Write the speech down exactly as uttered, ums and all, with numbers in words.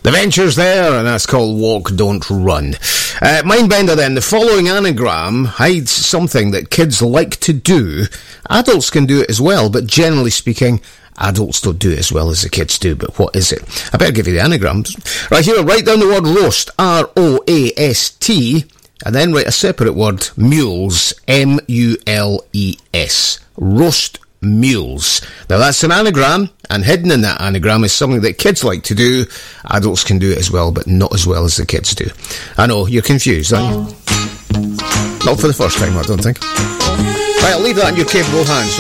The Ventures there, and that's called Walk, Don't Run. Uh, Mindbender then, the following anagram hides something that kids like to do. Adults can do it as well, but generally speaking, adults don't do it as well as the kids do. But what is it? I better give you the anagrams. Right here, write down the word roast, R O A S T, and then write a separate word, mules, M U L E S. Roast mules. Now that's an anagram, and hidden in that anagram is something that kids like to do. Adults can do it as well, but not as well as the kids do. I know, you're confused, aren't you? Not for the first time, I don't think. Right, I'll leave that in your capable hands.